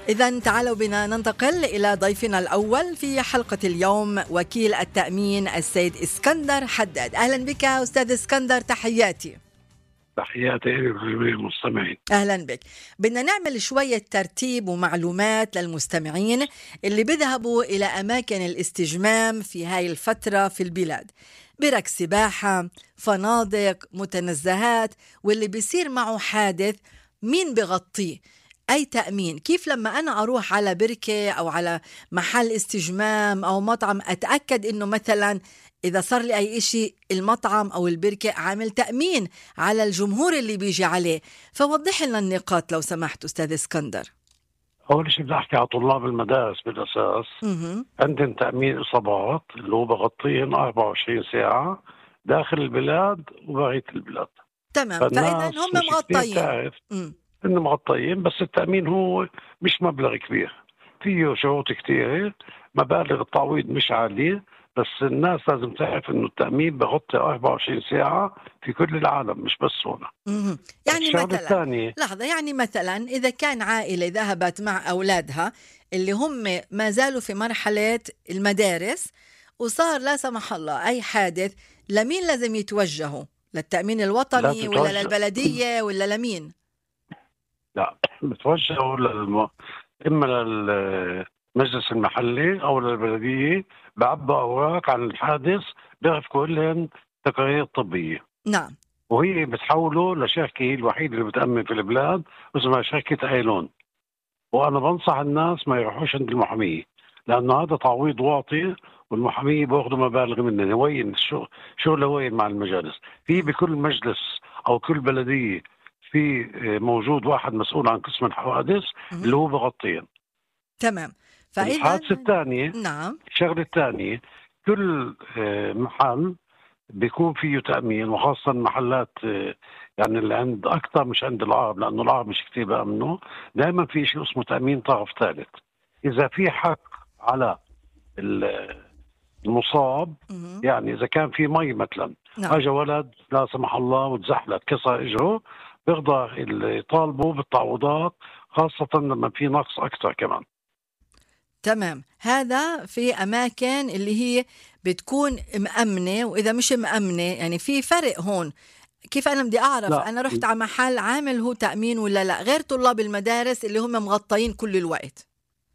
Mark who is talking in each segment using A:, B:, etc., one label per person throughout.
A: إذن تعالوا بنا ننتقل إلى ضيفنا الأول في حلقة اليوم، وكيل التأمين السيد إسكندر حداد. أهلا بك أستاذ إسكندر، تحياتي.
B: تحياتي للمستمعين.
A: أهلا بك. بدنا نعمل شوية ترتيب ومعلومات للمستمعين اللي بيذهبوا إلى أماكن الاستجمام في هاي الفترة في البلاد، برك سباحة، فنادق، متنزهات، واللي بيصير معه حادث مين بغطيه؟ أي تأمين؟ كيف لما أنا أروح على بركة أو على محل استجمام أو مطعم أتأكد إنه مثلا إذا صار لي أي إشي المطعم أو البركة عامل تأمين على الجمهور اللي بيجي عليه؟ فوضح لنا النقاط لو سمحت أستاذ إسكندر.
B: أول شيء بدي أحكي على طلاب المدارس بالأساس. عندهم تأمين إصابات اللي هو بغطيهم 24 ساعة داخل البلاد وبغية البلاد.
A: تمام، فإذا هم مغطيين.
B: إنه مغطيين، بس التأمين هو مش مبلغ كبير، فيه شروط كتيرة، مبالغ التعويض مش عالية، بس الناس لازم تعرف إنه التأمين بغطي 24 ساعة في كل العالم مش بس هنا.
A: يعني مثلا لحظة، يعني مثلا إذا كان عائلة ذهبت مع أولادها اللي هم ما زالوا في مرحلة المدارس وصار لا سمح الله أي حادث، لمين لازم يتوجهوا؟ للتأمين الوطني ولا للبلدية ولا لمين؟
B: لا، بتوجهوا إما للمجلس المحلي أو للبلدية، بعبوا أوراق عن الحادث، بيعرفوا لهم تقارير طبية.
A: نعم.
B: وهي بتحوله لشركة الوحيدة اللي بتأمن في البلاد اسمها شركة أيلون. وأنا بنصح الناس ما يروحوش عند المحامية، لأنه هذا تعويض واطي، والمحامية بياخذوا مبالغ مننا. وين شغله وين مع المجالس؟ في بكل مجلس أو كل بلدية في موجود واحد مسؤول عن قسم الحوادث اللي هو بغطيهم.
A: تمام. فإذا
B: الحادثة الثانية،
A: نعم،
B: الشغلة الثانية، كل محل بيكون فيه تأمين، وخاصة محلات يعني اللي عند أكثر مش عند العرب، لأنه العرب مش كتير بأمنه. دائما في شيء اسمه تأمين طرف ثالث. إذا في حق على المصاب، يعني إذا كان في مي مثلا، أجا ولد لا سمح الله وتزحلق كسر إجره، بيقدر يطالبوا بالتعويضات، خاصة لما في نقص أكثر كمان.
A: تمام. هذا في أماكن اللي هي بتكون مأمنة، وإذا مش مأمنة يعني في فرق هون. كيف أنا بدي أعرف
B: لا.
A: أنا رحت على محل عامل هو تأمين ولا لا، غير طلاب المدارس اللي هم مغطين كل الوقت؟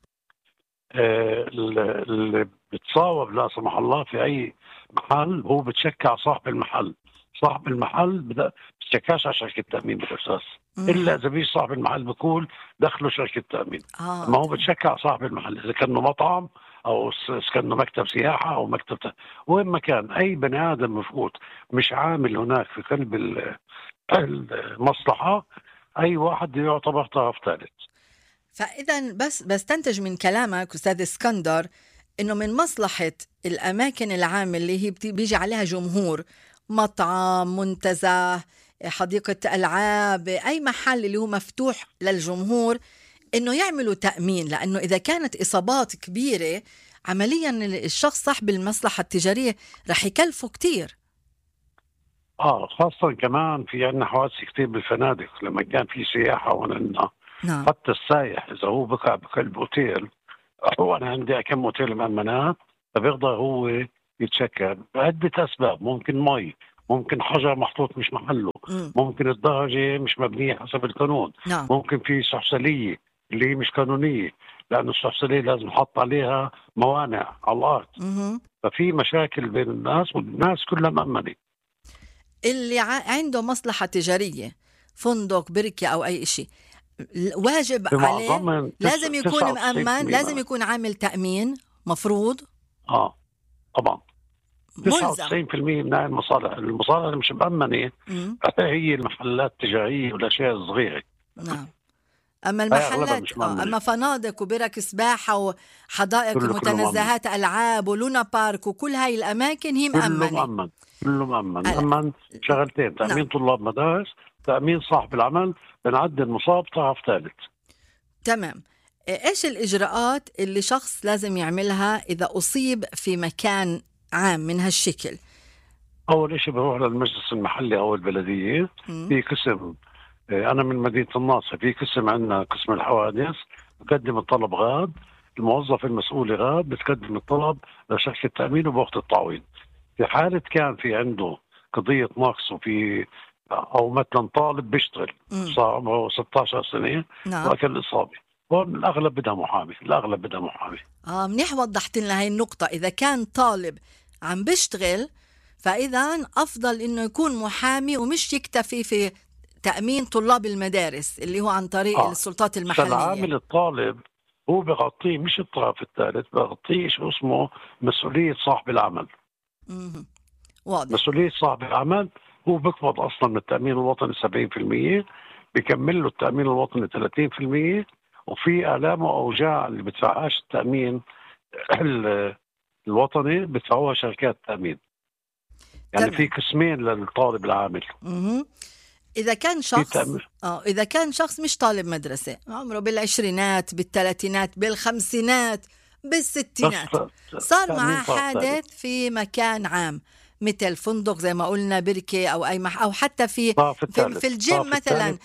B: اللي بتصاوب لا سمح الله في أي محل هو بتشكى صاحب المحل. صاحب المحل بتشكاش على شركة تأمين بالأساس، إلا إذا بيجي صاحب المحل بقول دخلوا شركة تأمين. ما هو بتشكى على صاحب المحل، إذا كانوا مطعم أو كانوا مكتب سياحة أو مكتب وين ما كان، أي بني آدم مفقود مش عامل هناك في قلب المصلحة، أي واحد يعتبر طرف ثالث.
A: فإذا بس بستنتج من كلامك أستاذ اسكندر إنه من مصلحة الأماكن العامة اللي هي بيجي عليها جمهور، مطعم، منتزه، حديقة ألعاب، أي محل اللي هو مفتوح للجمهور، إنه يعملوا تأمين، لأنه إذا كانت إصابات كبيرة عمليا الشخص صاحب المصلحة التجارية رح يكلفه كتير.
B: خاصة كمان في عندنا حوادث كتير بالفنادق لما كان في سياحة وعندنا.
A: نعم.
B: حتى السايح إذا هو بقع بقلب أوتيل، هو أنا عندي كم أوتيل مأمنات، فبيقدر هو يتشكى بعدة أسباب. ممكن مي، ممكن حجر محطوط مش محله، ممكن الدرجة مش مبنية حسب القانون.
A: نعم.
B: ممكن في سحسلية اللي هي مش قانونية، لأنه السحسلية لازم نحط عليها موانع على الأرض. ففي مشاكل بين الناس، والناس كلها مأمنة.
A: اللي عنده مصلحة تجارية، فندق، بركة أو أي شيء، واجب عليه لازم يكون مأمن، لازم يكون عامل تأمين مفروض.
B: طبعا 99% من المصالح اللي مش مأمنة هي المحلات التجارية والأشياء الصغيرة.
A: نعم. أما المحلات أما فنادق وبرك سباحة وحدائق متنزهات ألعاب ولونا بارك وكل هاي الأماكن هي مأمنة.
B: كله مأمن. أمن شغلتين: تأمين طلاب مدارس، تأمين صاحب العمل، بنعدي المصاب طرف ثالث.
A: تمام. إيش الإجراءات اللي شخص لازم يعملها إذا أصيب في مكان عام من هالشكل؟
B: أول إشي بروح للمجلس المحلي أو البلدية. في قسم، أنا من مدينة الناصر، في قسم عندنا قسم الحوادث بقدم الطلب غاد، الموظف المسؤول غاد، بتقدم الطلب لشركة التأمين وبوقت التعويض. في حالة كان في عنده قضية نقص وفي أو مثلا طالب بيشتغل صار عمره 16 سنة
A: نعم.
B: وأكل إصابة، هون الأغلب بدها محامي، الأغلب بدها محامي.
A: منيح وضحت لنا هاي النقطة. إذا كان طالب عم بيشتغل فإذا أفضل إنه يكون محامي ومش يكتفي في تأمين طلاب المدارس اللي هو عن طريق السلطات المحلية.
B: فالعامل الطالب هو بغطيه مش الطرف الثالث، بغطيه شو اسمه مسؤولية صاحب العمل.
A: واضح.
B: مسؤولية صاحب العمل هو بيقبض أصلا من التأمين الوطني 70%، بيكمل له التأمين الوطني 30%، وفي آلام وأوجاع اللي بدفعهاش التأمين الوطني بدفعوها شركات التأمين. يعني في قسمين للطالب العامل.
A: إذا كان شخص مش طالب مدرسة، عمره بالعشرينات، بالثلاثينات، بالخمسينات، بالستينات، صار معاه حادث في مكان عام مثل فندق زي ما قلنا، بركة أو أي أو حتى في الجيم مثلا،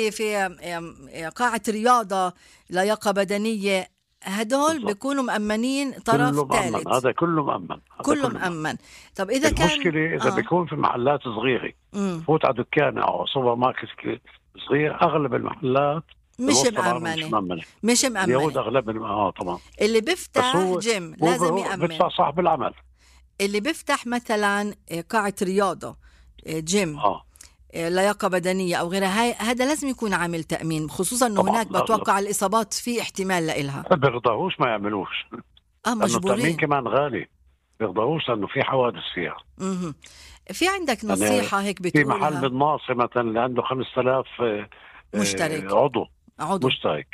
A: في قاعة رياضة، لياقة بدنية، هدول بيكونوا مأمنين طرف ثالث.
B: هذا كله مأمن،
A: كله مأمن. طب إذا
B: المشكلة إذا بيكون في محلات صغيرة، فوت على دكان أو سوبر ماركت صغير، أغلب المحلات
A: مش مأمنة.
B: اليهود أغلب طبعا.
A: اللي بيفتح جيم لازم يأمن.
B: بدفع صاحب العمل.
A: اللي بيفتح مثلا قاعة رياضة، جيم، لياقة بدنية أو غيرها، هذا لازم يكون عامل تأمين، خصوصا أنه هناك بتوقع الإصابات في احتمال لإلها.
B: ما بيرضاهوش ما يعملوش،
A: مجبورين.
B: التأمين كمان غالي، بيرضاهوش لأنه في حوادث فيها.
A: في عندك نصيحة هيك بتقولها؟
B: في محل بالناصر مثلا اللي عنده 5000
A: مشترك،
B: عضو مشترك،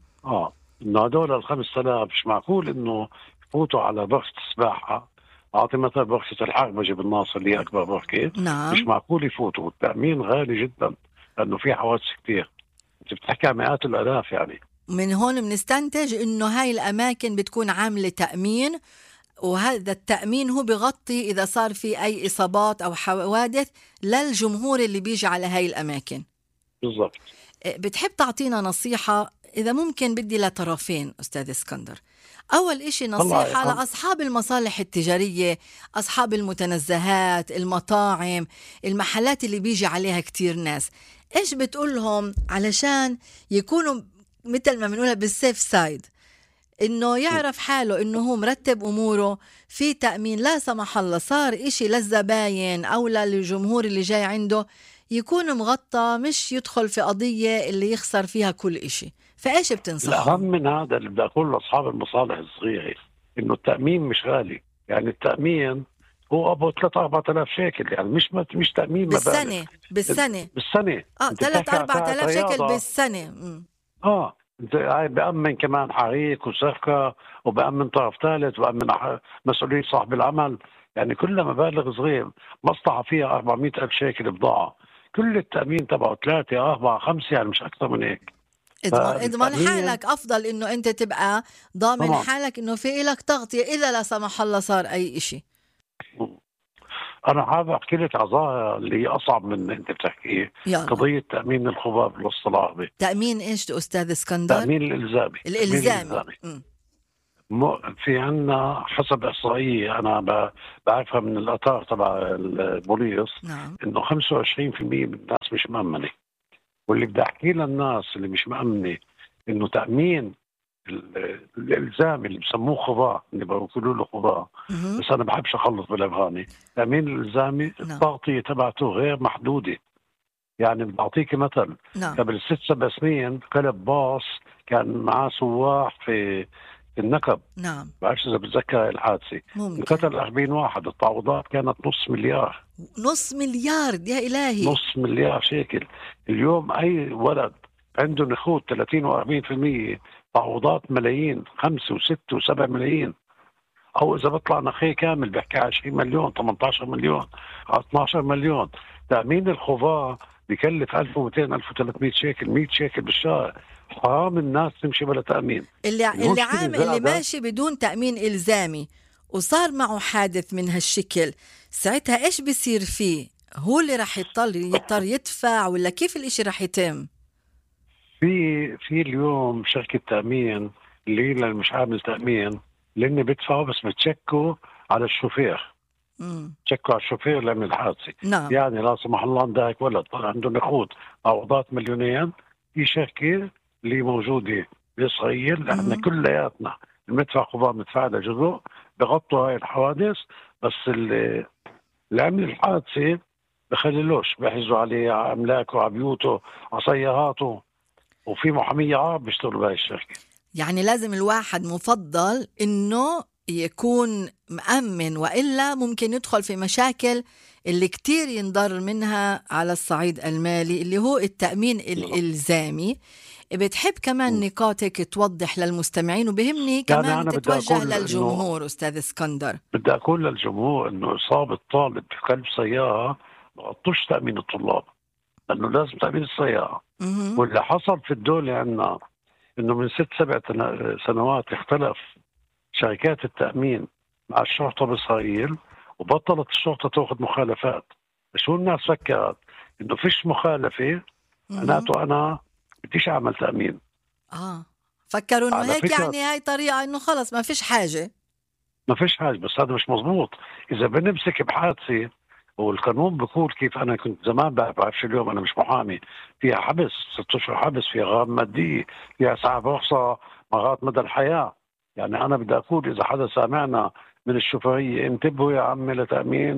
B: إنه هدول 5000 مش معقول إنه يفوتوا على بركة السباحة. أعطي مثلا بركة الحربجة بالناصر اللي هي أكبر بركة.
A: نعم.
B: مش معقول يفوتوا، التأمين غالي جدا لأنه في حوادث كتير، بتحكي عن مئات الآلاف. يعني
A: من هون بنستنتج إنه هاي الأماكن بتكون عاملة تأمين، وهذا التأمين هو بغطي إذا صار في أي إصابات أو حوادث للجمهور اللي بيجي على هاي الأماكن.
B: بالضبط.
A: بتحب تعطينا نصيحة إذا ممكن؟ بدي لطرفين أستاذ اسكندر. أول إشي نصيحة لأصحاب المصالح التجارية، أصحاب المتنزهات، المطاعم، المحلات اللي بيجي عليها كتير ناس، إيش بتقول لهم علشان يكونوا مثل ما بنقولها بالسيف سايد، إنه يعرف حاله إنه هو مرتب أموره في تأمين، لا سمح الله صار إشي للزباين أو للجمهور اللي جاي عنده يكون مغطى، مش يدخل في قضية اللي يخسر فيها كل إشي. فإيش بتنصح؟
B: الأهم من هذا اللي بدي أقول لأصحاب المصالح الصغيرة إنه التأمين مش غالي. يعني التأمين هو أبو 3-4 آلاف شيكل، يعني مش تأمين
A: بالسنة. بالسنة 3-4 آلاف شيكل بالسنة.
B: انت بأمن كمان حريق وسرقة، وبأمن طرف ثالث، وبأمن مسؤولية صاحب العمل. يعني كلها مبالغ صغير. مصلحة فيها 400,000 شيكل بضاعة، كل التأمين تبعه 3-4-5، يعني مش أكثر من هيك.
A: اضمن حالك. أفضل إنه أنت تبقى ضامن طبعا حالك إنه في لك تغطية إذا لا سمح الله صار أي إشي.
B: أنا حابب أحكي لك على ظاهرة اللي هي أصعب من أنت بتحكيه، قضية تأمين الخباب بالوسط العربي.
A: تأمين إيش أستاذ اسكندر؟
B: تأمين الإلزامي. في عنا حسب إحصائية أنا بعرفها من الأطار تبع البوليس.
A: نعم.
B: إنه 25% من الناس مش مأمنة. واللي بدي أحكي للناس اللي مش مأمنة إنه تأمين الإلزامي اللي بسموه خضاع، اللي بيقولوا له خضاع، بس أنا بحبش أخلص بالأفغاني. تأمين الإلزامي التغطية تبعته غير محدودة. يعني بعطيك مثل. قبل 6-7 سنين قلب باص كان معاه سواح في النكب.
A: نعم.
B: بعرفش إذا بتذكر الحادثة. قتل 40 واحد. التعويضات كانت نص مليار.
A: نص مليار يا إلهي.
B: نص مليار شيكل. اليوم أي ولد عنده نخوض 30 و40% تعويضات ملايين، 5 و6 و7 ملايين. أو إذا بطلع نخي كامل بيحكي 20 مليون، 18 مليون، 12 مليون. تأمين الخضار بيكلف 1200 1300 شيكل، 100 شيكل بالشهر. حرام الناس تمشي بلا تأمين.
A: اللي ماشي بدون تأمين إلزامي وصار معه حادث من هالشكل، ساعتها إيش بيصير فيه؟ هو اللي راح يضطر يدفع ولا كيف الإشي راح يتم؟
B: في اليوم شركة تأمين اللي مش عامل تأمين، لأن بيدفعوا بس بتشكوا على الشوفير، تشكوا على الشوفير اللي عمل الحادثة.
A: نعم.
B: يعني لا سمح الله عندك ولد عنده نقود أعوضات مليونين، في شركة اللي موجودة بإسرائيل، احنا كلياتنا المدفع قضاء مدفع لها جزء بغطوا هاي الحوادث، بس اللي عمل الحادثة بخليلوش، بيحجزوا عليه على أملاكه، على بيوته، على سياراته، وفي محامية عرب بيشتغلوا بهاي الشركة.
A: يعني لازم الواحد مفضل إنه يكون مأمن، وإلا ممكن يدخل في مشاكل اللي كتير ينضر منها على الصعيد المالي، اللي هو التأمين الإلزامي. بتحب كمان نقاطك توضح للمستمعين، وبهمني
B: يعني
A: كمان
B: أنا
A: تتوجه للجمهور أستاذ اسكندر.
B: بدي أقول للجمهور إنه إصابة طالب في قلب سيارة ما غطوش تأمين الطلاب، لأنه لازم تأمين السيارة. واللي حصل في الدولة عندنا إنه من 6-7 سنوات اختلف شركات التأمين مع الشرطة بإسرائيل، وبطلت الشرطة تأخذ مخالفات. شو الناس فكرت؟ إنه فيش مخالفة معناته أنا بديش أعمل تأمين.
A: فكروا إنه هيك يعني هاي طريقة إنه خلص ما فيش حاجة.
B: ما فيش حاجة، بس هذا مش مزبوط. إذا بنمسك بحادثة والقانون بقول، كيف أنا كنت زمان بعرفش اليوم، أنا مش محامي، فيها حبس 6 أشهر حبس، فيها غرامة مادية، فيها ساعة رخصة مرات مدى الحياة. يعني أنا بدي أقول إذا حدا سامعنا من الشوفيرية، انتبهوا يا عمي لتأمين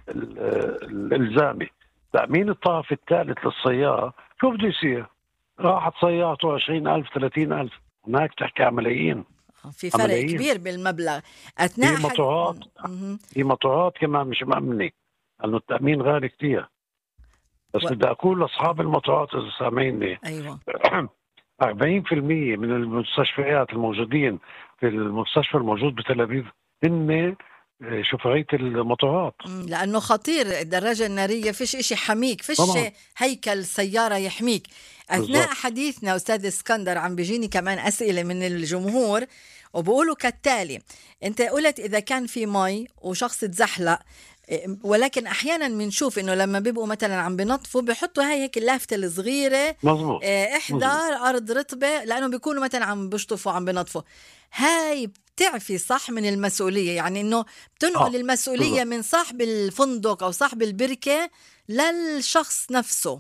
B: الإلزامي. تأمين الطرف الثالث للسيارة شو بده يصير؟ راحت سيارته 20,000 30,000، هناك تحكي عن ملايين.
A: في فرق ملايين كبير بالمبلغ. أثناء
B: في موتورات كمان مش مأمنة، لأنه التأمين غالي كتير. بس بدي أقول لأصحاب الموتورات إذا سامعيني،
A: أيوة
B: 40% من المستشفيات الموجودين في المستشفى الموجود بتل أبيب هن شوفيرية الموتورات،
A: لأنه خطير. الدراجة النارية فيش إشي حميك، فيش طبعا هيكل سيارة يحميك. أثناء بالضبط حديثنا أستاذ اسكندر عم بيجيني كمان أسئلة من الجمهور، وبقولوا كالتالي: أنت قلت إذا كان في مي وشخص تزحلق، ولكن أحيانا بنشوف إنه لما بيبقوا مثلا عم بنطفوا بيحطوا هيك اللافتة الصغيرة،
B: مظبوط،
A: احذر أرض رطبة، لأنه بيكونوا مثلا عم بيشطفوا عم بنطفوا. هاي بتعفي صح من المسؤولية، يعني إنه بتنقل المسؤولية من صاحب الفندق أو صاحب البركة للشخص نفسه.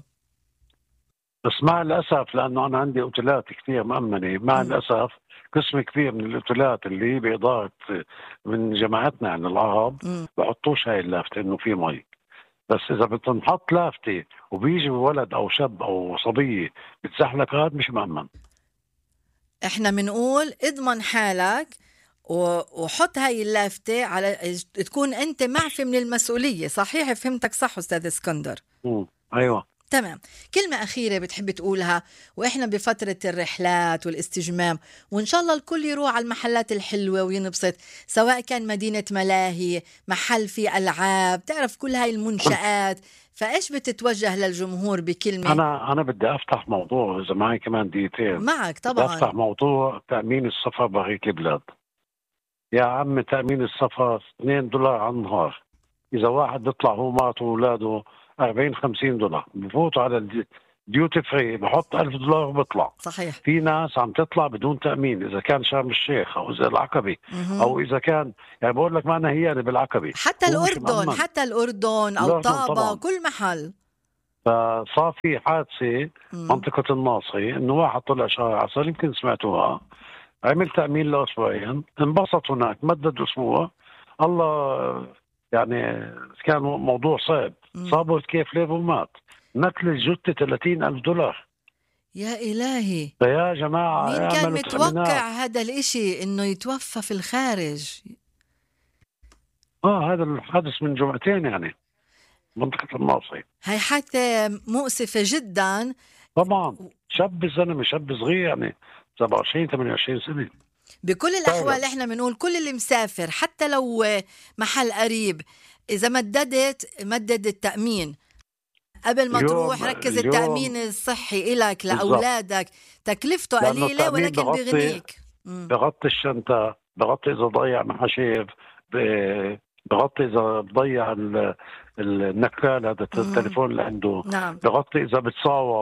B: بس مع الأسف، لأنه أنا عندي أوتيلات كثير مأمنة، مع الأسف قسم كبير من الأوتيلات اللي بإدارة من جماعتنا يعني العرب بحطوش هاي اللافتة إنه في مي. بس إذا بتنحط لافتة وبيجي ولد أو شاب أو صبية بتزحلق، هذا مش مأمن.
A: إحنا بنقول اضمن حالك وحط هاي اللافتة على تكون أنت معفي من المسؤولية. صحيح فهمتك صح أستاذ اسكندر؟
B: أيوة
A: تمام. كلمة أخيرة بتحب تقولها وإحنا بفترة الرحلات والاستجمام، وإن شاء الله الكل يروح على المحلات الحلوة وينبسط، سواء كان مدينة ملاهي، محل فيه ألعاب، تعرف كل هاي المنشآت. فإيش بتتوجه للجمهور بكلمة؟
B: أنا بدي أفتح موضوع، إذا معي كمان دقيقتين.
A: معك طبعا.
B: بدي أفتح موضوع تأمين السفر بقية البلاد. يا عم تأمين السفر $2 على النهار. إذا واحد بيطلع هو مراته وأولاده 40-50 دولار، بفوتوا على الديوتي فري بحط $1,000 وبطلع.
A: صحيح.
B: في ناس عم تطلع بدون تأمين، إذا كان شرم الشيخ أو إذا العقبة أو إذا كان، يعني بقول لك ما أنا هي أنا بالعقبة،
A: حتى الأردن أو طابة، كل محل.
B: فصار في حادثة منطقة الناصري، إنه واحد طلع شهر عسل، يمكن سمعتوها، عمل تأمين لأسبوعين، انبسط هناك، مدد أسبوع، الله يعني كان موضوع صعب، صابه كيف ليف ومات، نقل الجثة $30,000. يا
A: إلهي،
B: فيا جماعة
A: مين كان متوقع هذا الإشي إنه يتوفى في الخارج؟
B: هذا الحادث من جمعتين يعني منطقة الناصري.
A: هاي حتى مؤسفة جدا
B: طبعا. شاب زلمة، شاب صغير يعني 27-28 سنة.
A: بكل الأحوال إحنا بنقول كل اللي مسافر حتى لو محل قريب، إذا مدد التأمين قبل ما تروح، ركز التأمين الصحي إلك لأولادك، تكلفته قليلة ولكن بغنيك.
B: بغطي الشنطة، بغطي إذا ضيع محاشيف، بغطي إذا بضيع النكال هذا التليفون اللي عنده.
A: نعم.
B: بغطي إذا بتصاوب،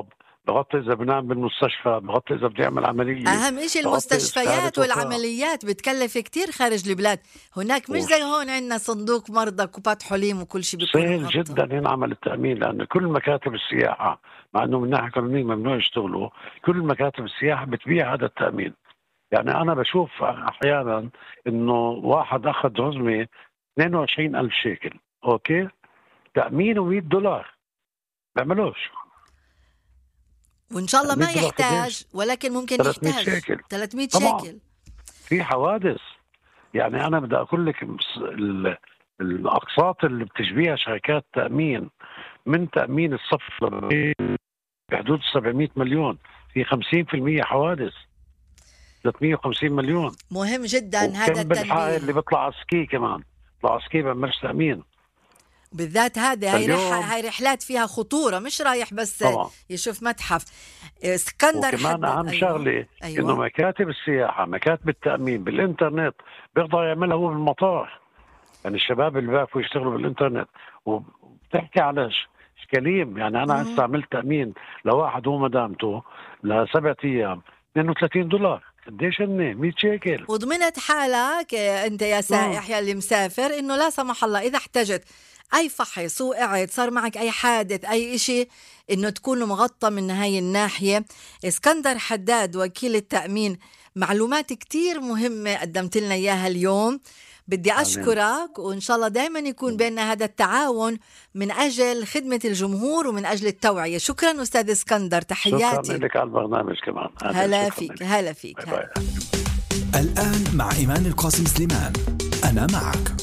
B: بغطي إذا بنام بالمستشفى، بغطي إذا بدي أعمل عملية.
A: أهم إشي المستشفيات والعمليات بتكلف كتير خارج البلاد، هناك مش زي هون عندنا صندوق مرضى كوبات حليم وكل شيء بيكون
B: سهل جدا ينعمل التأمين، لأن كل مكاتب السياحة مع أنه من ناحية قانونية ممنوع يشتغلوا، كل مكاتب السياحة بتبيع هذا التأمين. يعني أنا بشوف أحيانا إنه واحد أخذ رزمة 22,000 شيكل، أوكي، تأمين $100 بيعملوش،
A: وإن شاء الله ما يحتاج، ولكن ممكن
B: 300
A: يحتاج
B: شيكل.
A: 300 شيكل.
B: في حوادث. يعني أنا بدي أقول لك الأقساط اللي بتجبيها شركات تأمين من تأمين الصف بحدود 700 مليون، في 50% حوادث، 350 مليون.
A: مهم جدا هذا التنبيه.
B: اللي بيطلع على سكي كمان، بيطلع على سكي بمرش تأمين
A: بالذات هذا، هاي رحلات فيها خطورة، مش رايح بس طبعا
B: يشوف
A: متحف. اسكندر
B: وكمان أهم شغلة إنه مكاتب السياحة، مكاتب التأمين بالإنترنت بيقدر يعملها هو بالمطار. يعني الشباب اللي بيعرفوا يشتغلوا بالإنترنت وبتحكي على شكاليم. يعني أنا استعملت تأمين لواحد ومدامته ل7 أيام $32. قديش هن 100 شيكل.
A: وضمنت حالك انت يا سائح يا اللي مسافر انه لا سمح الله اذا احتجت اي فحص وقعت صار معك اي حادث اي اشي انه تكون مغطى من هاي الناحية. اسكندر حداد وكيل التأمين، معلومات كتير مهمة قدمت لنا اياها اليوم. بدي أشكرك، وإن شاء الله دايما يكون بيننا هذا التعاون من أجل خدمة الجمهور ومن أجل التوعية. شكرا أستاذ اسكندر، تحياتي.
B: شكرا لك على البرنامج كمان.
A: هلا فيك. هلا فيك.
C: الآن مع إيمان القاسم سليمان، أنا معك.